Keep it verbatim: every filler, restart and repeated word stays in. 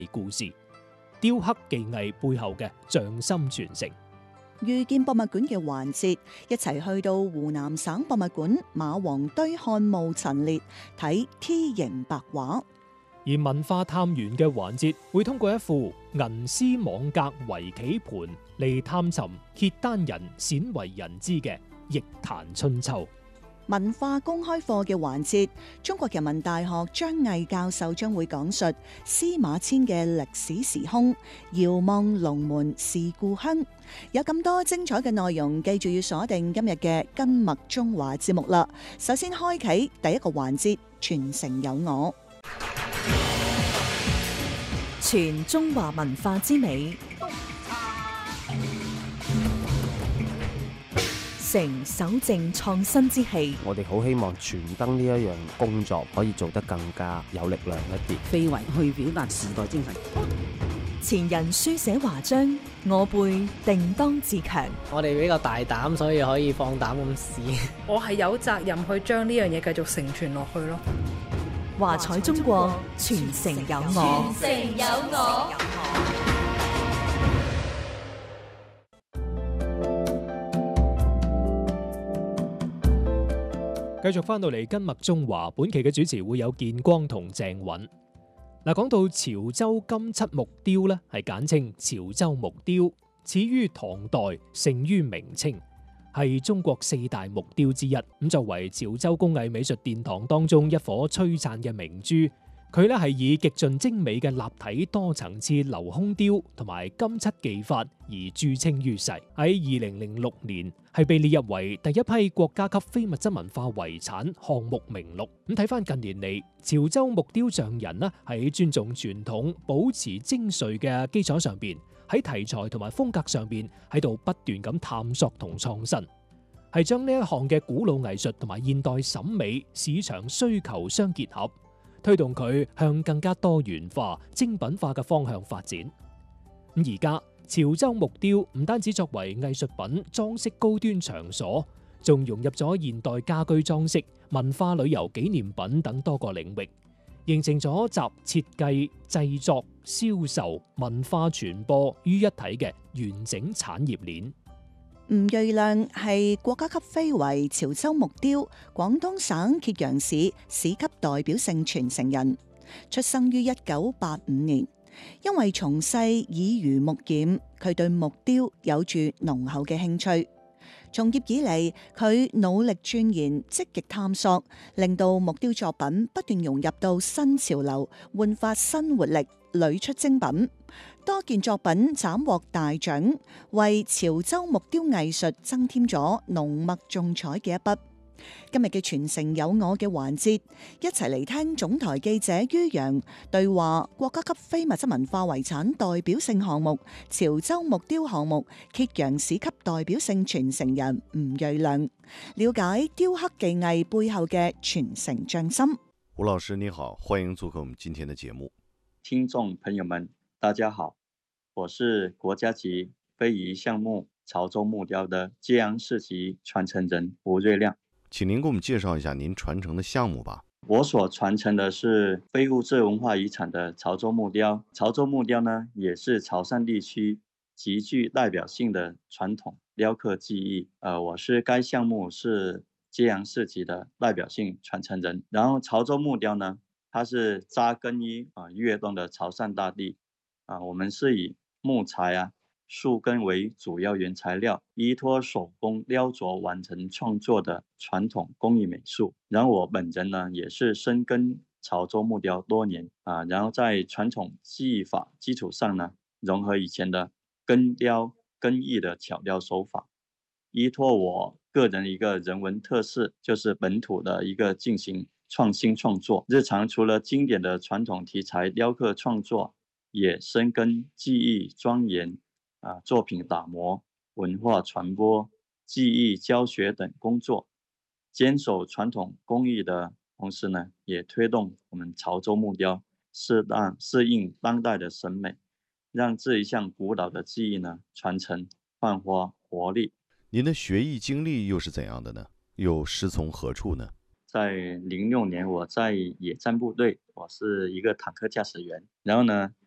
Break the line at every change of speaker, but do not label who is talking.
故事，雕刻技藝背後嘅匠心傳承。
遇見博物館嘅環節，一齊去到湖南省博物館馬王堆漢墓陳列睇 T 形白畫。
而文化探源嘅環節會通過一副銀絲網格圍棋盤嚟探尋契丹人鮮為人知嘅逆彈春秋。
文化公開課嘅環節，中國人民大學張毅教授將會講述司馬遷嘅歷史時空，遙望龍門是故鄉。有咁多精彩嘅內容，記住要鎖定今日嘅跟麥中華節目啦。首先開啟第一個環節，傳承有我。
傳中華文化之美，承守正創新之氣。
我哋好希望傳燈呢一樣工作可以做得更加有力量一啲，
非遺去表達時代精神。
前人書寫華章，我輩定當自強。
我哋比較大膽，所以可以放膽咁試。
我係有責任去將呢樣嘢繼續承傳落去咯。
華彩中國，傳承有我。
傳承有我。
繼續翻到嚟跟麥中華，本期嘅主持會有建光同鄭允。嗱，講到潮州金漆木雕咧，係簡稱潮州木雕，始於唐代，盛於明清，係中國四大木雕之一。咁作為潮州工藝美術殿堂當中一顆璀璨嘅明珠，佢咧係以極盡精美嘅立體多層次鏤空雕同埋金漆技法而著稱於世。喺二零零六年係被列入為第一批國家級非物質文化遺產項目名錄。咁睇翻近年嚟，潮州木雕匠人呢喺尊重傳統、保持精髓嘅基礎上邊，喺題材同埋風格上邊喺度不斷咁探索同創新，係將呢一項嘅古老藝術同埋現代審美市場需求相結合，推動佢向更加多元化、精品化嘅方向發展。咁而家潮州木雕唔單止作為藝術品裝飾高端場所，仲融入咗現代家居裝飾、文化旅遊紀念品等多個領域，形成咗集設計、製作、銷售、文化傳播於一體嘅完整產業鏈。
吳瑞亮係國家級非遺潮州木雕廣東省揭陽市市級代表性傳承人，出生於一九八五年。因為從細耳濡目染，佢對木雕有住濃厚嘅興趣。從業以嚟，佢努力鑽研、積極探索，令到木雕作品不斷融入到新潮流，煥發新活力，屢出精品。多件作品斬獲大獎，為潮州木雕藝術增添咗濃墨重彩嘅一筆。今日嘅傳承有我嘅環節，一齊嚟聽總台記者于洋對話國家級非物質文化遺產代表性項目潮州木雕項目揭陽市級代表性傳承人吳瑞亮，了解雕刻技藝背後嘅傳承匠心。
吳老師你好，歡迎做客我們今天的節目。
聽眾朋友們大家好，我是國家級非遺項目潮州木雕的揭陽市級傳承人吳瑞亮。
請您給我們介紹一下您傳承的項目吧。
我所傳承的是非物質文化遺產的潮州木雕。潮州木雕呢，也是潮汕地區極具代表性的傳統雕刻技藝。呃，我是該項目是揭陽市級的代表性傳承人。然後潮州木雕呢，它是扎根於啊粵東的潮汕大地。啊，我們是以木材啊、樹根為主要原材料，依託手工雕琢完成創作的傳統工藝美術。然後我本人呢，也是深耕潮州木雕多年啊，然後在傳統技法基礎上呢，融合以前的根雕工藝的巧雕手法，依託我個人一個人文特色，就是本土的一個進行創新創作。日常除了經典的傳統題材雕刻創作，也深耕技藝鑽研。啊，作品打磨、文化傳播、技藝教學等工作，堅守傳統工藝的同時呢，也推動我們潮州木雕適當適應當代的審美，讓這一項古老的技藝呢傳承煥發活力。
您的學藝經歷又是怎樣的呢？又師從何處呢？
在零六年，我在野戰部隊，我是一個坦克駕駛員。然後呢，